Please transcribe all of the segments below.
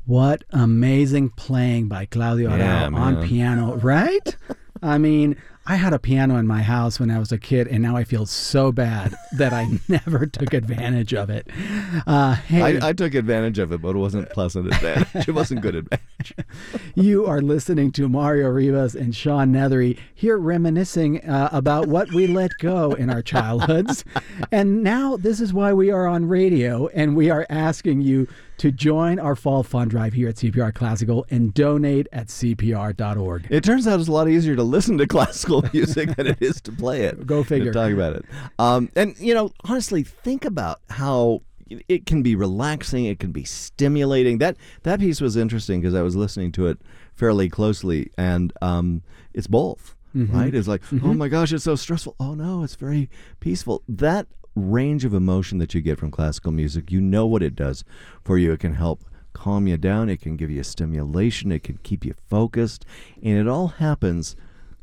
What amazing playing by Claudio Yeah, Arrau on man. piano, right? I mean, I had a piano in my house when I was a kid, and now I feel so bad that I never took advantage of it. Hey, I took advantage of it, but it wasn't pleasant advantage. It wasn't good advantage. you are listening to Mario Rivas and Sean Nethery here reminiscing about what we let go in our childhoods. And now this is why we are on radio, and we are asking you to join our fall fund drive here at CPR Classical and donate at CPR.org. It turns out it's a lot easier to listen to classical music than it is to play it. Go figure. Talk about it. And, honestly, think about how it can be relaxing. It can be stimulating. That piece was interesting because I was listening to it fairly closely, and it's both, right? It's like, oh my gosh, it's so stressful. Oh no, it's very peaceful. That range of emotion that you get from classical music, you know what it does for you. It can help calm you down. It can give you a stimulation. It can keep you focused. And it all happens,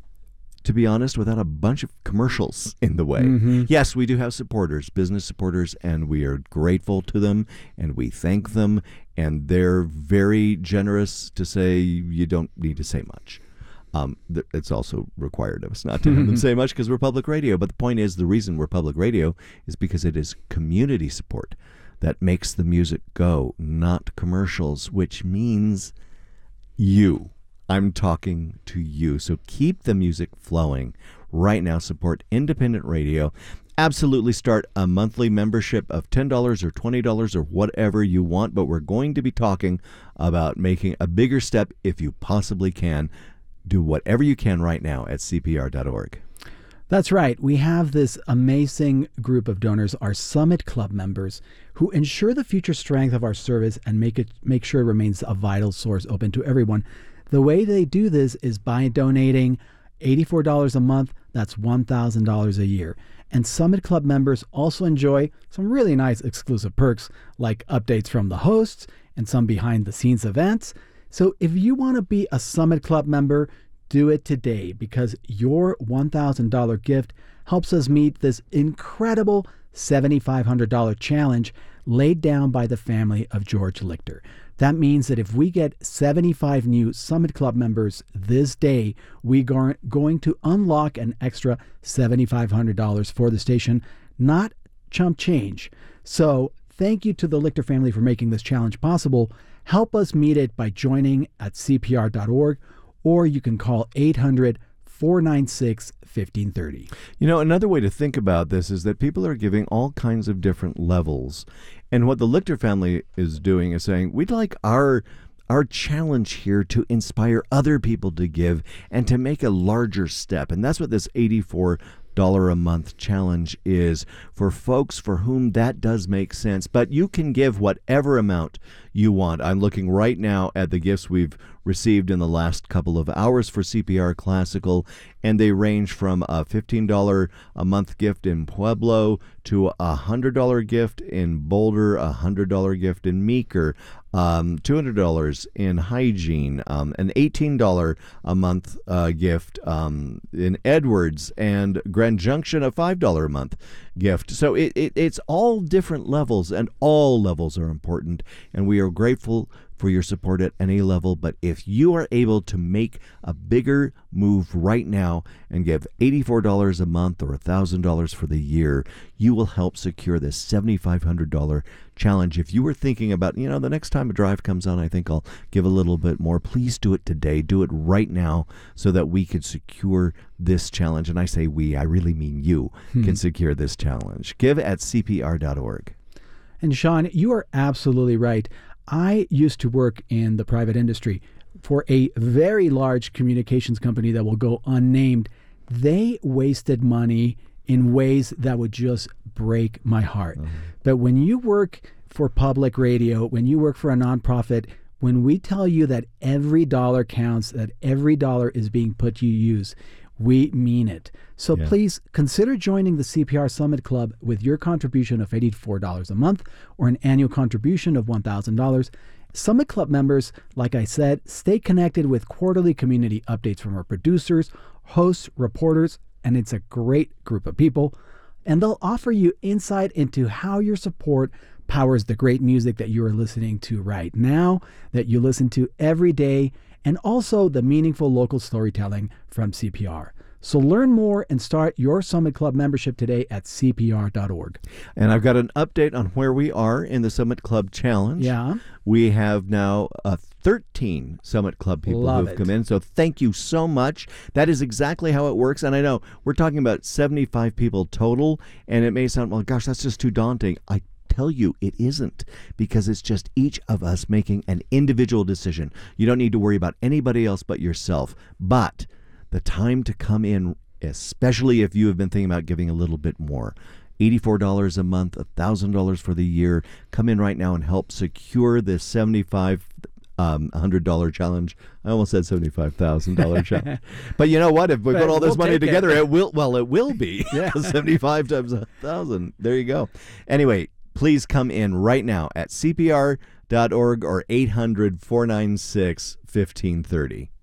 to be honest, without a bunch of commercials in the way. Yes, we do have supporters, business supporters, and we are grateful to them, and we thank them, and they're very generous to say you don't need to say much. It's also required of us not to have them say much because we're public radio. But the point is, the reason we're public radio is because it is community support that makes the music go, not commercials, which means you. I'm talking to you. So keep the music flowing right now. Support independent radio. Absolutely start a monthly membership of $10 or $20 or whatever you want. But we're going to be talking about making a bigger step if you possibly can. Do whatever you can right now at CPR.org. That's right. We have this amazing group of donors, our Summit Club members, who ensure the future strength of our service and make sure it remains a vital source open to everyone. The way they do this is by donating $84 a month. That's $1,000 a year. And Summit Club members also enjoy some really nice exclusive perks like updates from the hosts and some behind-the-scenes events. So if you want to be a Summit Club member, do it today because your $1,000 gift helps us meet this incredible $7,500 challenge laid down by the family of George Lichter. That means that if we get 75 new Summit Club members this day, we are going to unlock an extra $7,500 for the station, not chump change. So thank you to the Lichter family for making this challenge possible. Help us meet it by joining at CPR.org, or you can call 800-496-1530. Another way to think about this is that people are giving all kinds of different levels. And what the Lichter family is doing is saying, we'd like our challenge here to inspire other people to give and to make a larger step. And that's what this $84 a month challenge is for folks for whom that does make sense. But you can give whatever amount you want. I'm looking right now at the gifts we've received in the last couple of hours for CPR Classical, and they range from a $15 a month gift in Pueblo to a $100 gift in Boulder, a $100 gift in Meeker, $200 in Hygiene, an $18 a month gift in Edwards, and Grand Junction, a $5 a month gift. So it's all different levels, and all levels are important, and we are grateful for your support at any level. But if you are able to make a bigger move right now and give $84 a month or $1,000 for the year, you will help secure this $7,500 challenge. If you were thinking about, the next time a drive comes on, I think I'll give a little bit more, please do it today. Do it right now so that we can secure this challenge. And I say we, I really mean you can secure this challenge. Give at CPR.org. And Sean, you are absolutely right. I used to work in the private industry for a very large communications company that will go unnamed. They wasted money in ways that would just break my heart. But when you work for public radio, when you work for a nonprofit, when we tell you that every dollar counts, that every dollar is being put to use, we mean it. So please consider joining the CPR Summit Club with your contribution of $84 a month or an annual contribution of $1,000. Summit Club members, like I said, stay connected with quarterly community updates from our producers, hosts, reporters, and it's a great group of people. And they'll offer you insight into how your support powers the great music that you are listening to right now, that you listen to every day, and also the meaningful local storytelling from CPR. So learn more and start your Summit Club membership today at CPR.org. And I've got an update on where we are in the Summit Club Challenge. Yeah. We have now 13 Summit Club people who've come in. So thank you so much. That is exactly how it works. And I know we're talking about 75 people total, and it may sound, well, gosh, that's just too daunting. I tell you it isn't, because it's just each of us making an individual decision. You don't need to worry about anybody else but yourself. But the time to come in, especially if you have been thinking about giving a little bit more, $84 a month, $1,000 for the year. Come in right now and help secure this $7,500 challenge. I almost said $75,000 challenge. But you know what? If we put all this money together, it will be. Yeah. 75 times 1,000. There you go. Anyway, please come in right now at CPR.org or 800-496-1530.